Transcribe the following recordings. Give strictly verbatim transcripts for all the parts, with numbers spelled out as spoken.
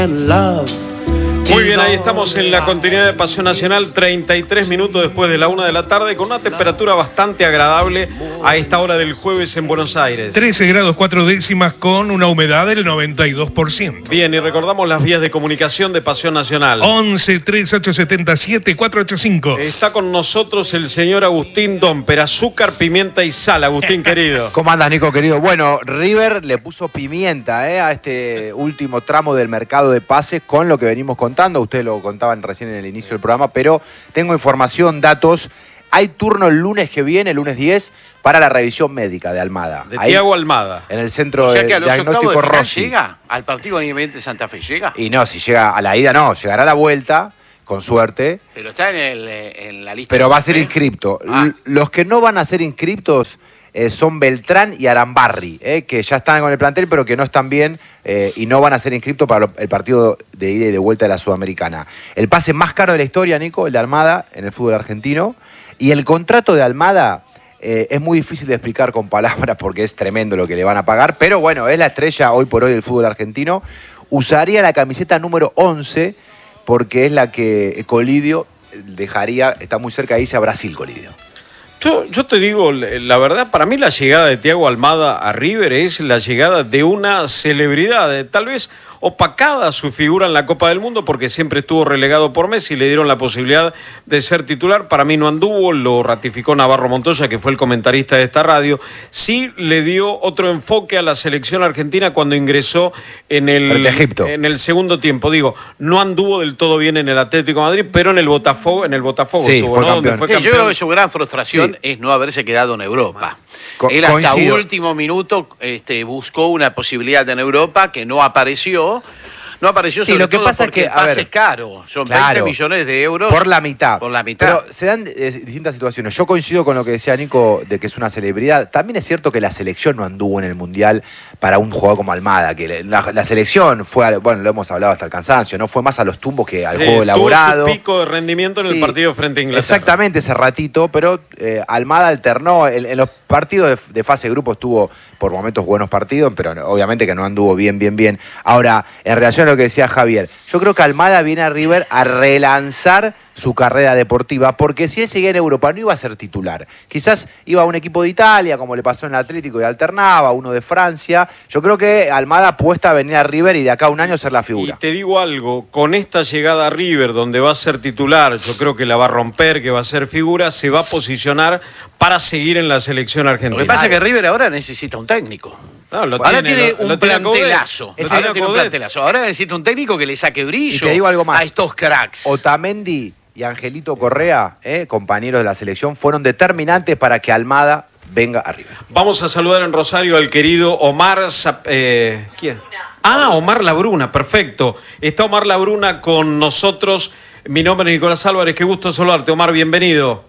Muy bien, ahí estamos en la continuidad de Pasión Nacional, treinta y tres minutos después de la una de la tarde, con una temperatura bastante agradable a esta hora del jueves en Buenos Aires. trece grados cuatro décimas con una humedad del noventa y dos por ciento. Bien, y recordamos las vías de comunicación de Pasión Nacional. once, treinta y ocho, setenta y siete, cuatrocientos ochenta y cinco. Está con nosotros el señor Agustín Domper, azúcar, pimienta y sal. Agustín, querido. ¿Cómo andas, Nico, querido? Bueno, River le puso pimienta eh, a este último tramo del mercado de pases con lo que venimos contando. Ustedes lo contaban recién en el inicio del programa, pero tengo información, datos. Hay turno el lunes que viene, el lunes diez, para la revisión médica de Almada. De Tiago Almada. En el centro o sea que a de los diagnóstico octavos de Rossi. ¿Llega al partido Independiente Santa Fe? ¿Llega? Y no, si llega a la ida no, llegará a la vuelta, con suerte. Pero está en, el, en la lista. Pero va a ser inscripto. Ah. Los que no van a ser inscriptos eh, son Beltrán y Arambarri, eh, que ya están con el plantel, pero que no están bien eh, y no van a ser inscriptos para lo, el partido de ida y de vuelta de la Sudamericana. El pase más caro de la historia, Nico, el de Almada en el fútbol argentino. Y el contrato de Almada eh, es muy difícil de explicar con palabras porque es tremendo lo que le van a pagar. Pero bueno, es la estrella hoy por hoy del fútbol argentino. Usaría la camiseta número once porque es la que Colidio dejaría, está muy cerca de irse a Brasil, Colidio. Yo, yo te digo, la verdad, para mí la llegada de Tiago Almada a River es la llegada de una celebridad, tal vez opacada su figura en la Copa del Mundo porque siempre estuvo relegado por Messi, le dieron la posibilidad de ser titular, para mí no anduvo, lo ratificó Navarro Montoya, que fue el comentarista de esta radio, sí le dio otro enfoque a la selección argentina cuando ingresó en el, en el segundo tiempo, digo, no anduvo del todo bien en el Atlético de Madrid, pero en el Botafogo, en el Botafogo sí, estuvo, fue ¿no? campeón. Donde fue Sí, campeón. yo creo que su gran frustración Sí. es no haberse quedado en Europa. Co Él hasta coincido. último minuto este, buscó una posibilidad en Europa que no apareció. No apareció Sí, sobre lo que todo pasa es porque que, el a pase ver, es caro. Son claro, veinte millones de euros. Por la mitad. Por la mitad. Pero se dan eh, distintas situaciones. Yo coincido con lo que decía Nico de que es una celebridad. También es cierto que la selección no anduvo en el Mundial para un jugador como Almada. Que la, la selección fue, a, bueno, lo hemos hablado hasta el cansancio, no fue más a los tumbos que al Eh, juego elaborado. Tuvo su pico de rendimiento en Sí, el partido frente a Inglaterra. Exactamente, ese ratito, pero eh, Almada alternó. En, en los partidos de, de fase de grupo estuvo por momentos buenos partidos, pero no, obviamente que no anduvo bien, bien, bien. Ahora, en relación a lo que decía Javier, yo creo que Almada viene a River a relanzar su carrera deportiva, porque si él seguía en Europa no iba a ser titular. Quizás iba a un equipo de Italia, como le pasó en el Atlético y alternaba, uno de Francia. Yo creo que Almada apuesta a venir a River y de acá a un año ser la figura. Y te digo algo, con esta llegada a River, donde va a ser titular, yo creo que la va a romper, que va a ser figura, se va a posicionar para seguir en la selección argentina. Lo que pasa es que River ahora necesita un técnico. No, lo ahora tiene, tiene lo- un lo tiene plantelazo. Coudet. Lo Ahora tiene tiene un Coudet. plantelazo. Ahora necesita un técnico que le saque brillo Y te digo algo más. a estos cracks. Otamendi y Angelito Correa, eh, compañeros de la selección, fueron determinantes para que Almada venga a River. Vamos a saludar en Rosario al querido Omar... Zap- eh, ¿Quién? Ah, Omar Labruna, perfecto. Está Omar Labruna con nosotros. Mi nombre es Nicolás Álvarez, qué gusto saludarte. Omar, bienvenido.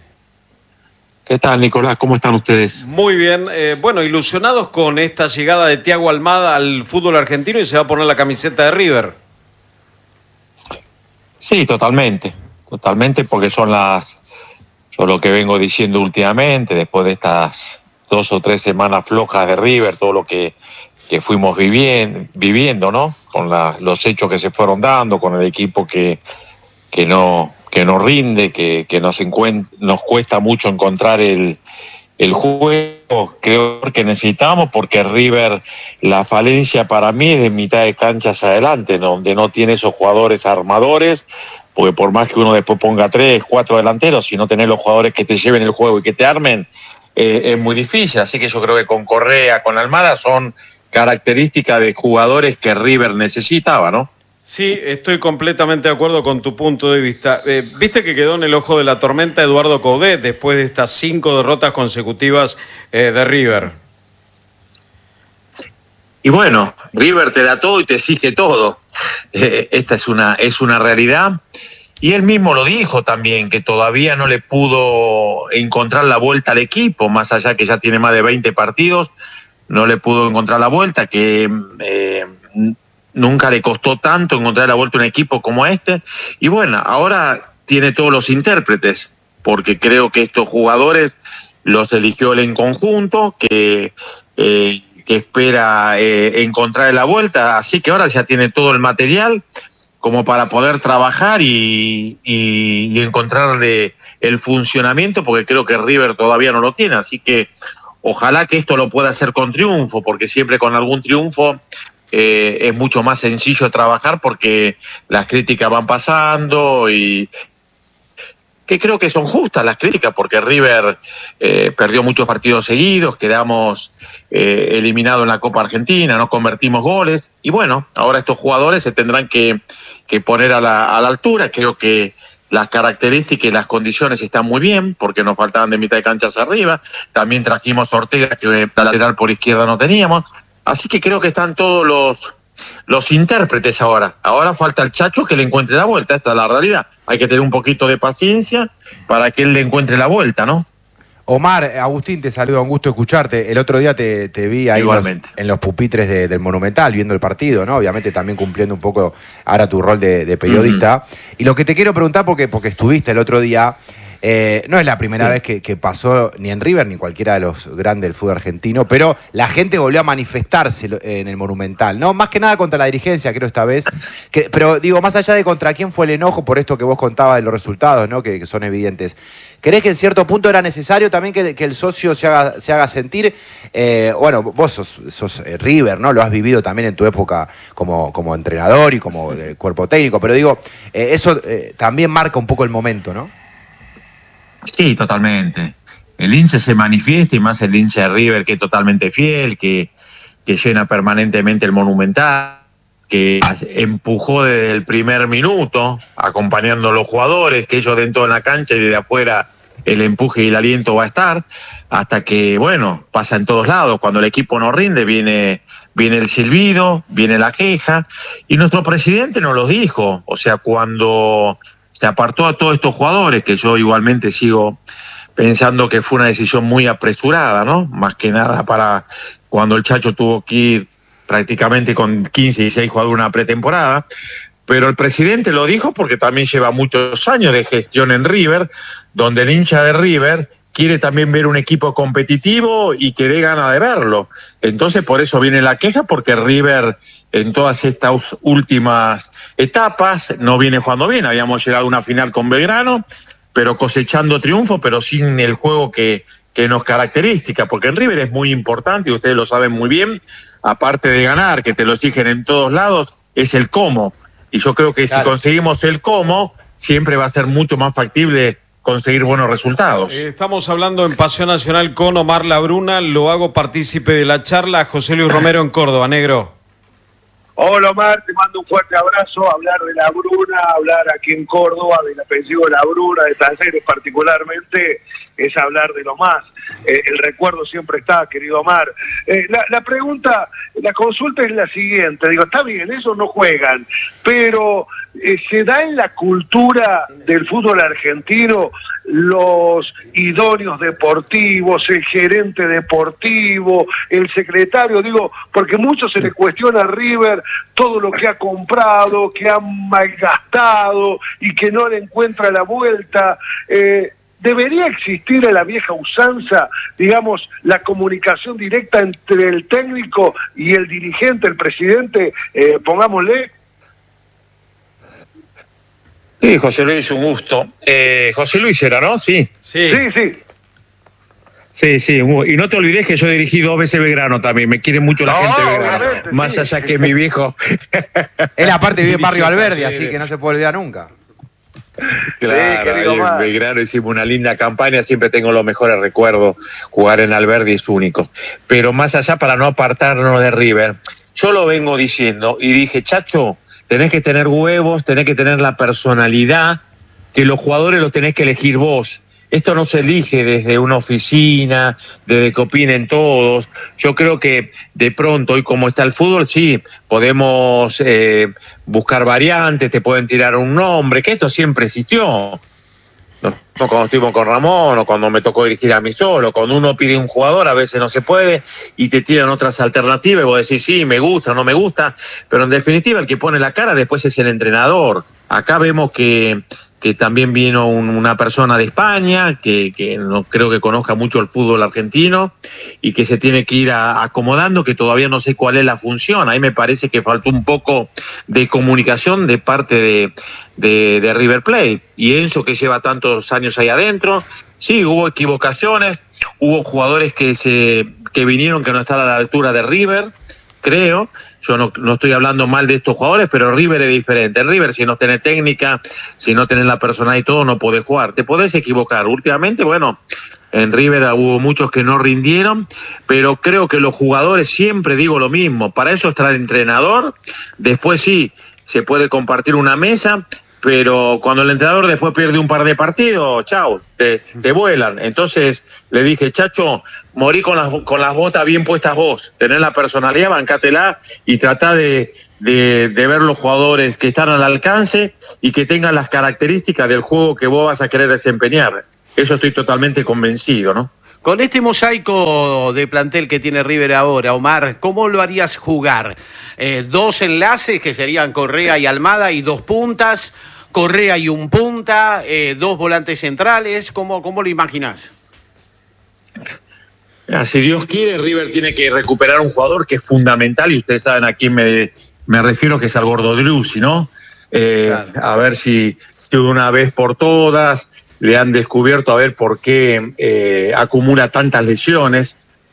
¿Qué tal, Nicolás? ¿Cómo están ustedes? Muy bien. Eh, bueno, ilusionados con esta llegada de Tiago Almada al fútbol argentino y se va a poner la camiseta de River. Sí, totalmente. Totalmente, porque son las... Yo lo que vengo diciendo últimamente, después de estas dos o tres semanas flojas de River, todo lo que, que fuimos viviendo, viviendo, ¿no? Con la, los hechos que se fueron dando, con el equipo que, que no... que nos rinde, que, que nos, nos cuesta mucho encontrar el, el juego, creo que necesitamos, porque River, la falencia para mí es de mitad de cancha hacia adelante, ¿no? Donde no tiene esos jugadores armadores, porque por más que uno después ponga tres, cuatro delanteros, si no tenés los jugadores que te lleven el juego y que te armen, eh, es muy difícil. Así que yo creo que con Correa, con Almada, son características de jugadores que River necesitaba, ¿no? Sí, estoy completamente de acuerdo con tu punto de vista. Eh, Viste que quedó en el ojo de la tormenta Eduardo Coudet después de estas cinco derrotas consecutivas eh, de River. Y bueno, River te da todo y te exige todo. Eh, esta es una, es una realidad. Y él mismo lo dijo también, que todavía no le pudo encontrar la vuelta al equipo, más allá que ya tiene más de veinte partidos, no le pudo encontrar la vuelta, que... Eh, nunca le costó tanto encontrar la vuelta a un equipo como este. Y bueno, ahora tiene todos los intérpretes, porque creo que estos jugadores los eligió él en conjunto, que, eh, que espera eh, encontrar la vuelta, así que ahora ya tiene todo el material como para poder trabajar y, y, y encontrarle el funcionamiento, porque creo que River todavía no lo tiene, así que ojalá que esto lo pueda hacer con triunfo, porque siempre con algún triunfo eh, es mucho más sencillo trabajar, porque las críticas van pasando y que creo que son justas las críticas, porque River eh, perdió muchos partidos seguidos, quedamos eh, eliminados en la Copa Argentina, no convertimos goles, y bueno, ahora estos jugadores se tendrán que, que poner a la, a la altura. Creo que las características y las condiciones están muy bien, porque nos faltaban de mitad de cancha hacia arriba, también trajimos a Ortega, que la lateral por izquierda no teníamos, así que creo que están todos los... los intérpretes ahora. Ahora falta el Chacho que le encuentre la vuelta. Esta es la realidad. Hay que tener un poquito de paciencia para que él le encuentre la vuelta, ¿no? Omar, Agustín, te saludo, un gusto escucharte. El otro día te, te vi ahí en los, en los pupitres de, del Monumental, viendo el partido, ¿no? Obviamente también cumpliendo un poco ahora tu rol de, de periodista. Uh-huh. Y lo que te quiero preguntar, porque, porque estuviste el otro día, Eh, no es la primera sí. vez que, que pasó ni en River ni en cualquiera de los grandes del fútbol argentino, pero la gente volvió a manifestarse en el Monumental, ¿no? Más que nada contra la dirigencia, creo, esta vez. Que, pero digo, más allá de contra quién fue el enojo por esto que vos contabas de los resultados, ¿no? Que, que son evidentes. ¿Creés que en cierto punto era necesario también que, que el socio se haga, se haga sentir? Eh, bueno, vos sos, sos eh, River, ¿no? Lo has vivido también en tu época como, como entrenador y como eh, cuerpo técnico, pero digo, eh, eso eh, también marca un poco el momento, ¿no? Sí, totalmente. El hincha se manifiesta, y más el hincha de River, que es totalmente fiel, que, que llena permanentemente el Monumental, que empujó desde el primer minuto, acompañando a los jugadores, que ellos dentro de la cancha y desde afuera el empuje y el aliento va a estar, hasta que, bueno, pasa en todos lados. Cuando el equipo no rinde, viene, viene el silbido, viene la queja, y nuestro presidente nos lo dijo. O sea, cuando se apartó a todos estos jugadores, que yo igualmente sigo pensando que fue una decisión muy apresurada, ¿no? Más que nada para cuando el Chacho tuvo que ir prácticamente con quince y dieciséis jugadores una pretemporada, pero el presidente lo dijo porque también lleva muchos años de gestión en River, donde el hincha de River quiere también ver un equipo competitivo y que dé ganas de verlo. Entonces por eso viene la queja, porque River en todas estas últimas etapas no viene jugando bien. Habíamos llegado a una final con Belgrano, pero cosechando triunfo, pero sin el juego que, que nos caracteriza, porque en River es muy importante, y ustedes lo saben muy bien, aparte de ganar, que te lo exigen en todos lados, es el cómo. Y yo creo que claro, si conseguimos el cómo, siempre va a ser mucho más factible conseguir buenos resultados. Eh, estamos hablando en Pasión Nacional con Omar Labruna, lo hago partícipe de la charla, José Luis Romero en Córdoba. Negro. Hola Omar, te mando un fuerte abrazo. Hablar de Labruna, hablar aquí en Córdoba del apellido Labruna, de Talleres particularmente, es hablar de lo más. Eh, el recuerdo siempre está, querido Omar. Eh, la, la pregunta, la consulta es la siguiente. Digo, está bien, esos no juegan, pero eh, ¿se da en la cultura del fútbol argentino los idóneos deportivos, el gerente deportivo, el secretario? Digo, porque mucho se le cuestiona a River todo lo que ha comprado, que ha malgastado y que no le encuentra la vuelta. Eh, ¿Debería existir a la vieja usanza, digamos, la comunicación directa entre el técnico y el dirigente, el presidente, eh, pongámosle? Sí, José Luis, un gusto. Eh, José Luis era, ¿no? Sí. Sí, sí. sí. Sí, sí, y no te olvides que yo dirigí dos veces Belgrano también, me quiere mucho la no, gente de Belgrano, más sí. allá que mi viejo. Él aparte vive en Barrio Alberdi, así que no se puede olvidar nunca. Claro, sí, ahí en Belgrano hicimos una linda campaña, siempre tengo los mejores recuerdos, jugar en Alberdi es único. Pero más allá, para no apartarnos de River, yo lo vengo diciendo y dije, Chacho, tenés que tener huevos, tenés que tener la personalidad, que los jugadores los tenés que elegir vos. Esto no se elige desde una oficina, desde que opinen todos. Yo creo que de pronto, hoy como está el fútbol, sí, podemos eh, buscar variantes, te pueden tirar un nombre, que esto siempre existió. No, no cuando estuvimos con Ramón, o cuando me tocó dirigir a mí solo, cuando uno pide un jugador a veces no se puede y te tiran otras alternativas y vos decís sí, me gusta, no me gusta, pero en definitiva el que pone la cara después es el entrenador. Acá vemos que que también vino un, una persona de España, que, que no creo que conozca mucho el fútbol argentino y que se tiene que ir a, acomodando, que todavía no sé cuál es la función. Ahí me parece que faltó un poco de comunicación de parte de, de, de River Plate. Y Enzo, que lleva tantos años ahí adentro, sí, hubo equivocaciones, hubo jugadores que, se, que vinieron que no están a la altura de River, creo. Yo no, no estoy hablando mal de estos jugadores, pero River es diferente. River, si no tenés técnica, si no tenés la personalidad y todo, no podés jugar. Te podés equivocar. Últimamente, bueno, en River hubo muchos que no rindieron, pero creo que los jugadores, siempre digo lo mismo, para eso está el entrenador. Después sí, se puede compartir una mesa, pero cuando el entrenador después pierde un par de partidos, chao, te, te vuelan. Entonces le dije, Chacho, morí con las, con las botas bien puestas vos, tenés la personalidad, bancátela y tratá de, de, de ver los jugadores que están al alcance y que tengan las características del juego que vos vas a querer desempeñar. Eso estoy totalmente convencido, ¿no? Con este mosaico de plantel que tiene River ahora, Omar, ¿cómo lo harías jugar? Eh, dos enlaces que serían Correa y Almada y dos puntas, Correa y un punta, eh, dos volantes centrales, ¿cómo, cómo lo imaginás? Si Dios quiere, River tiene que recuperar un jugador que es fundamental, y ustedes saben a quién me, me refiero, que es al Gordo Driussi, ¿no? Eh, claro. A ver si, si una vez por todas le han descubierto a ver por qué eh, acumula tantas lesiones,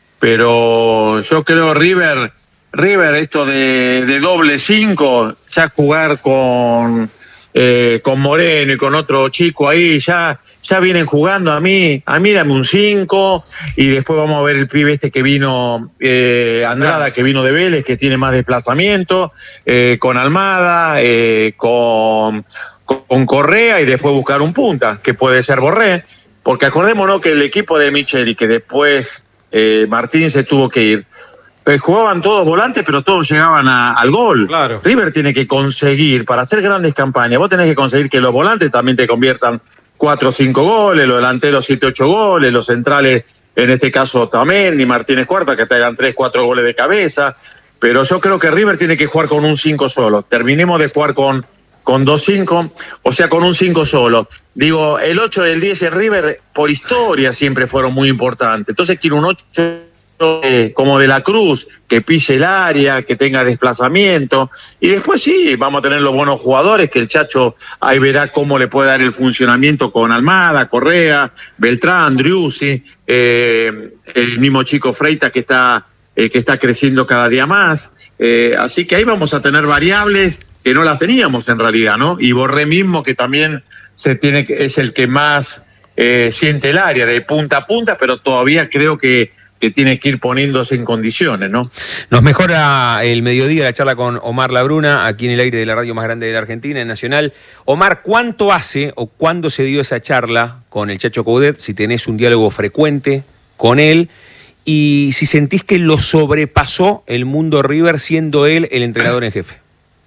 pero yo creo River, River esto de, de doble cinco, ya jugar con... Eh, con Moreno y con otro chico ahí, ya, ya vienen jugando. A mí, a mí dame un cinco y después vamos a ver el pibe este que vino, eh, Andrada, que vino de Vélez, que tiene más desplazamiento, eh, con Almada, eh, con, con Correa y después buscar un punta, que puede ser Borré, porque acordémonos que el equipo de Micheli, que después eh, Martín se tuvo que ir, Eh, jugaban todos volantes, pero todos llegaban a, al gol. Claro. River tiene que conseguir, para hacer grandes campañas, vos tenés que conseguir que los volantes también te conviertan cuatro o cinco goles, los delanteros siete o ocho goles, los centrales, en este caso también, ni Martínez Cuarta, que te hagan tres cuatro goles de cabeza. Pero yo creo que River tiene que jugar con un cinco solo. Terminemos de jugar con, con dos cinco, o sea, con un cinco solo. Digo, el ocho y el diez en River, por historia, siempre fueron muy importantes. Entonces quiero un ocho... Eh, como de la Cruz, que pise el área, que tenga desplazamiento, y después sí, vamos a tener los buenos jugadores, que el Chacho ahí verá cómo le puede dar el funcionamiento con Almada, Correa, Beltrán, Driussi, eh, el mismo chico Freitas que está, eh, que está creciendo cada día más, eh, así que ahí vamos a tener variables que no las teníamos en realidad, ¿no? Y Borré mismo, que también se tiene, es el que más eh, siente el área de punta a punta, pero todavía creo que que tiene que ir poniéndose en condiciones, ¿no? Nos mejora el mediodía la charla con Omar Labruna, aquí en el aire de la radio más grande de la Argentina, en Nacional. Omar, ¿cuánto hace o cuándo se dio esa charla con el Chacho Coudet? Si tenés un diálogo frecuente con él y si sentís que lo sobrepasó el mundo River siendo él el entrenador en jefe.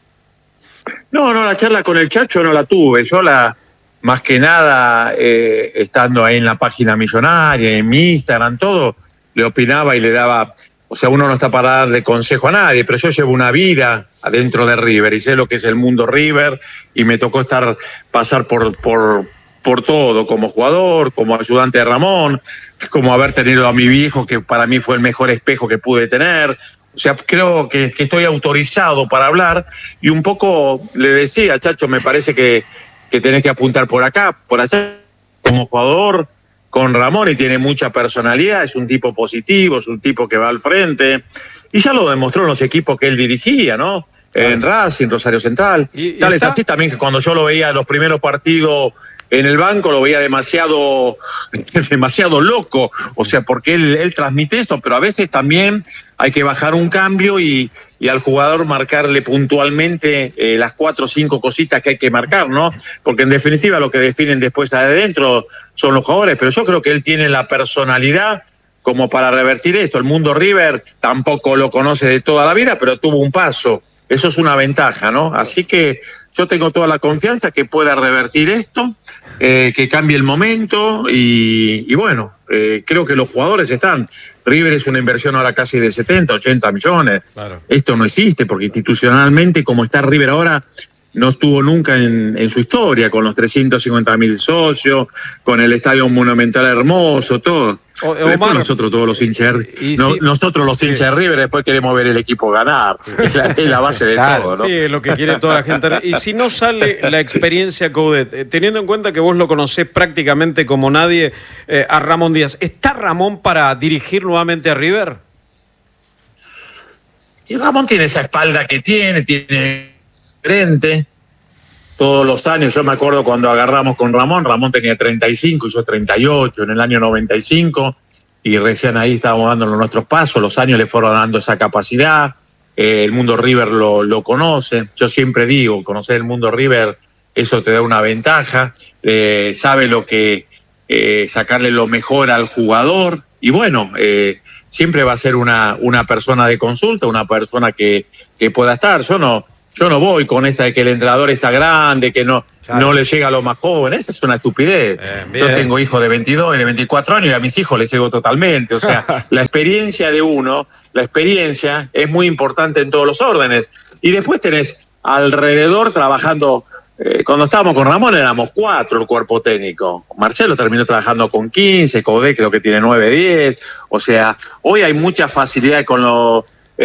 No, no, la charla con el Chacho no la tuve. Yo la, más que nada, eh, estando ahí en la página millonaria, en mi Instagram, todo, le opinaba y le daba, o sea, uno no está para darle consejo a nadie, pero yo llevo una vida adentro de River y sé lo que es el mundo River y me tocó estar, pasar por, por, por todo, como jugador, como ayudante de Ramón, como haber tenido a mi viejo, que para mí fue el mejor espejo que pude tener. O sea, creo que, que estoy autorizado para hablar y un poco le decía, Chacho, me parece que, que tenés que apuntar por acá, por allá, como jugador, con Ramón, y tiene mucha personalidad, es un tipo positivo, es un tipo que va al frente, y ya lo demostró en los equipos que él dirigía, ¿no? Claro. En Racing, Rosario Central. ¿Y, y Tal es así también que cuando yo lo veía en los primeros partidos en el banco, lo veía demasiado, demasiado loco, o sea, porque él, él transmite eso, pero a veces también hay que bajar un cambio y, y al jugador marcarle puntualmente eh, las cuatro o cinco cositas que hay que marcar, ¿no? Porque en definitiva lo que definen después adentro son los jugadores, pero yo creo que él tiene la personalidad como para revertir esto. El mundo River tampoco lo conoce de toda la vida, pero tuvo un paso. Eso es una ventaja, ¿no? Así que yo tengo toda la confianza que pueda revertir esto, eh, que cambie el momento y, y bueno, eh, creo que los jugadores están. River es una inversión ahora casi de setenta, ochenta millones. Claro. Esto no existe porque institucionalmente, como está River ahora, no estuvo nunca en, en su historia, con los trescientos cincuenta mil socios, con el estadio monumental hermoso, todo. O, Omar, nosotros todos los hinchas, no, si, nosotros los hinchas sí. de River después queremos ver el equipo ganar, es la, es la base de claro, todo, ¿no? Sí, es lo que quiere toda la gente. Y si no sale la experiencia Coudet, teniendo en cuenta que vos lo conocés prácticamente como nadie, eh, a Ramón Díaz, ¿está Ramón para dirigir nuevamente a River? Y Ramón tiene esa espalda que tiene, tiene frente. Todos los años, yo me acuerdo cuando agarramos con Ramón, Ramón tenía treinta y cinco y yo treinta y ocho en el año noventa y cinco, y recién ahí estábamos dando nuestros pasos, los años le fueron dando esa capacidad, eh, el mundo River lo, lo conoce, yo siempre digo, conocer el mundo River, eso te da una ventaja, eh, sabe lo que, eh, sacarle lo mejor al jugador, y bueno, eh, siempre va a ser una, una persona de consulta, una persona que, que pueda estar, yo no... Yo no voy con esta de que el entrenador está grande, que no, claro. no le llega a los más jóvenes. Esa es una estupidez. Bien, bien. Yo tengo hijos de veintidós y de veinticuatro años y a mis hijos les llego totalmente. O sea, la experiencia de uno, la experiencia es muy importante en todos los órdenes. Y después tenés alrededor trabajando... Eh, cuando estábamos con Ramón éramos cuatro el cuerpo técnico. Marcelo terminó trabajando con quince, Coudet creo que tiene nueve, diez. O sea, hoy hay mucha facilidad con los...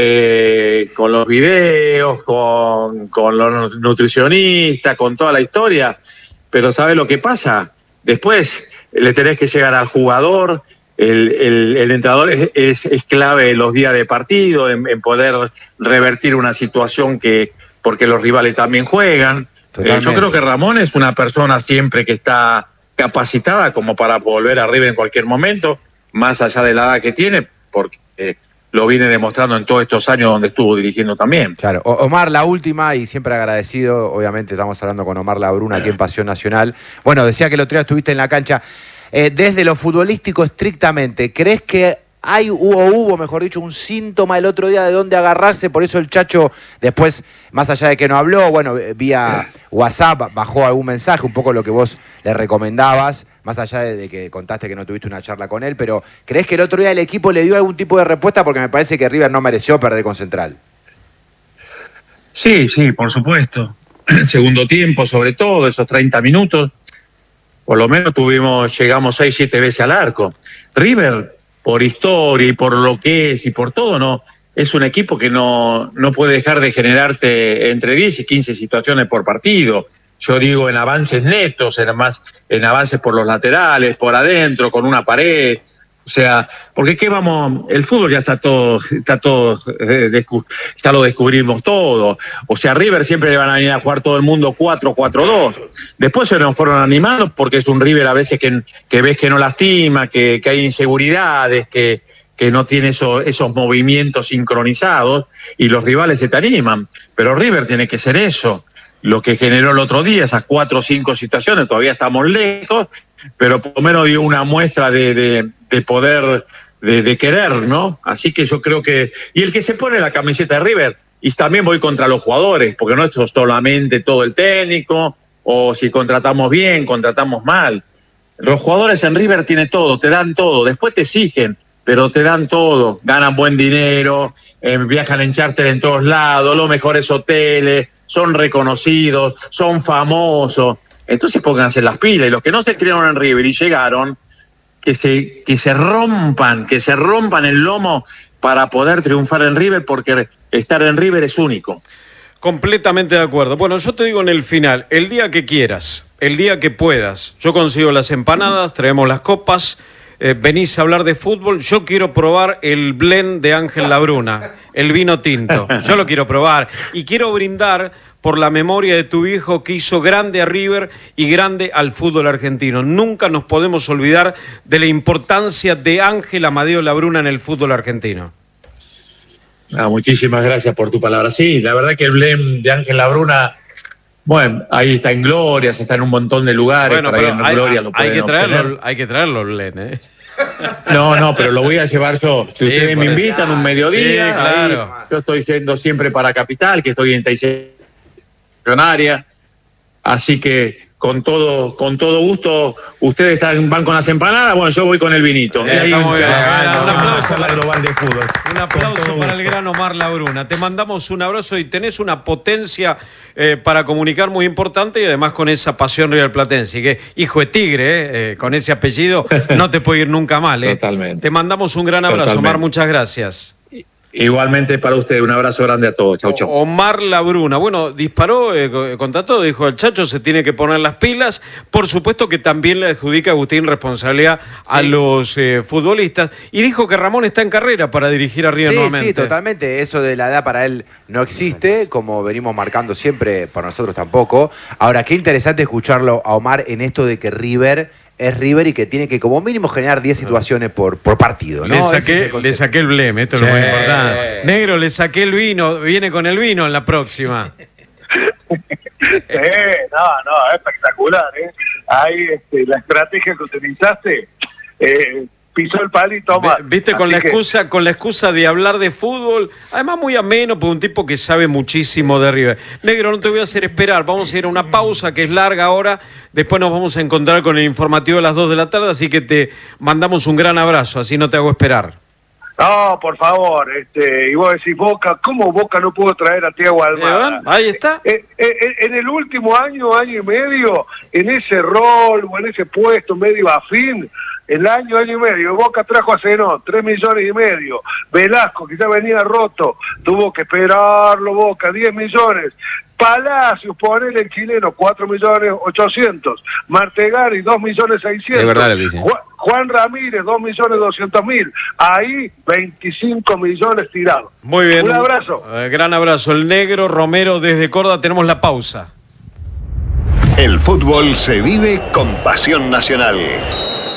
Eh, con los videos, con, con los nutricionistas, con toda la historia, pero ¿sabe lo que pasa? Después le tenés que llegar al jugador, el, el, el entrenador es, es, es clave en los días de partido, en, en poder revertir una situación que, porque los rivales también juegan. Eh, yo creo que Ramón es una persona siempre que está capacitada como para volver a River en cualquier momento, más allá de la edad que tiene, porque... Eh, lo viene demostrando en todos estos años donde estuvo dirigiendo también. Claro. O Omar, la última, y siempre agradecido, obviamente estamos hablando con Omar Labruna aquí en Pasión Nacional. Bueno, decía que el otro día estuviste en la cancha. Eh, desde lo futbolístico estrictamente, ¿crees que hay o hubo, mejor dicho, un síntoma el otro día de dónde agarrarse? Por eso el Chacho, después, más allá de que no habló, bueno, vía WhatsApp bajó algún mensaje, un poco lo que vos le recomendabas, más allá de, de que contaste que no tuviste una charla con él, pero ¿crees que el otro día el equipo le dio algún tipo de respuesta? Porque me parece que River no mereció perder con Central. Sí, sí, por supuesto. Segundo tiempo, sobre todo, esos treinta minutos, por lo menos tuvimos, llegamos seis, siete veces al arco. River, por historia y por lo que es y por todo, no es un equipo que no, no puede dejar de generarte entre diez y quince situaciones por partido. Yo digo en avances netos, en, más, en avances por los laterales, por adentro, con una pared. O sea, porque qué vamos, el fútbol ya está todo, está todo, eh, descu, ya lo descubrimos todo. O sea, River siempre le van a venir a jugar todo el mundo cuatro cuatro dos. Después se nos fueron animando porque es un River a veces que, que ves que no lastima, que, que hay inseguridades, que, que no tiene eso, esos movimientos sincronizados y los rivales se te animan. Pero River tiene que ser eso. Lo que generó el otro día, esas cuatro o cinco situaciones, todavía estamos lejos, pero por lo menos dio una muestra de, de, de poder, de, de querer, ¿no? Así que yo creo que... Y el que se pone la camiseta de River, y también voy contra los jugadores, porque no es solamente todo el técnico, o si contratamos bien, contratamos mal. Los jugadores en River tienen todo, te dan todo, después te exigen, pero te dan todo, ganan buen dinero, eh, viajan en charter en todos lados, los mejores hoteles, son reconocidos, son famosos. Entonces pónganse las pilas. Y los que no se crearon en River y llegaron, que se, que se rompan, que se rompan el lomo para poder triunfar en River, porque estar en River es único. Completamente de acuerdo. Bueno, yo te digo en el final, el día que quieras, el día que puedas, yo consigo las empanadas, traemos las copas, eh, venís a hablar de fútbol, yo quiero probar el blend de Ángel Labruna, el vino tinto, yo lo quiero probar y quiero brindar por la memoria de tu hijo que hizo grande a River y grande al fútbol argentino. Nunca nos podemos olvidar de la importancia de Ángel Amadeo Labruna en el fútbol argentino. Ah, muchísimas gracias por tu palabra. Sí, la verdad que el blend de Ángel Labruna, bueno, ahí está en Glorias, está en un montón de lugares. Bueno, para pero en hay, Gloria lo hay, que traerlo, obtener. hay que traerlo el blend, ¿eh? No, no, pero lo voy a llevar yo. Si sí, ustedes me invitan un mediodía, sí, claro. Ahí, yo estoy yendo siempre para Capital, que estoy en Taisenaria. Así que con todo, con todo gusto. Ustedes están, van con las empanadas, bueno, yo voy con el vinito. Eh, Ahí está muy bien. un Un aplauso la global de fútbol. Un aplauso para el gran Omar Labruna. Te mandamos un abrazo y tenés una potencia eh, para comunicar muy importante y además con esa pasión riverplatense. Que hijo de tigre, eh, eh, con ese apellido no te puede ir nunca mal. Eh. Totalmente. Te mandamos un gran abrazo, Totalmente. Omar, muchas gracias. Igualmente para usted, un abrazo grande a todos. Chau, chau. Omar Labruna, bueno, disparó eh, contra todo, dijo el Chacho se tiene que poner las pilas, por supuesto que también le adjudica a Agustín responsabilidad sí. a los eh, futbolistas, y dijo que Ramón está en carrera para dirigir a River sí, nuevamente. Sí, totalmente, eso de la edad para él no existe, como venimos marcando siempre, por nosotros tampoco. Ahora, qué interesante escucharlo a Omar en esto de que River es River y que tiene que como mínimo generar diez situaciones por, por partido, ¿no? Le saqué, es le saqué el bleme, esto sí. es lo más importante. Negro, le saqué el vino, viene con el vino en la próxima. eh, no, no, espectacular, ¿eh? Ahí este, la estrategia que utilizaste, eh, pisó el palito más. Viste, con la excusa, que... con la excusa de hablar de fútbol, además muy ameno, por un tipo que sabe muchísimo de River. Negro, no te voy a hacer esperar, vamos a ir a una pausa que es larga ahora, después nos vamos a encontrar con el informativo a las dos de la tarde, así que te mandamos un gran abrazo, así no te hago esperar. No, por favor, este, y vos decís, Boca, ¿cómo Boca no pudo traer a Thiago Almada? ¿Eh, ahí está. Eh, eh, en el último año, año y medio, en ese rol o en ese puesto medio afín, el año, año y medio, Boca trajo a Zenón, tres millones y medio. Velasco, que ya venía roto, tuvo que esperarlo Boca, diez millones. Palacios, ponele el chileno, cuatro millones ochocientos. Martegari, dos millones seiscientos. Es verdad lo que dice. Juan, Juan Ramírez, dos millones doscientos mil. Ahí, veinticinco millones tirados. Muy bien. Un abrazo. Uh, gran abrazo. El Negro Romero desde Córdoba. Tenemos la pausa. El fútbol se vive con pasión nacional.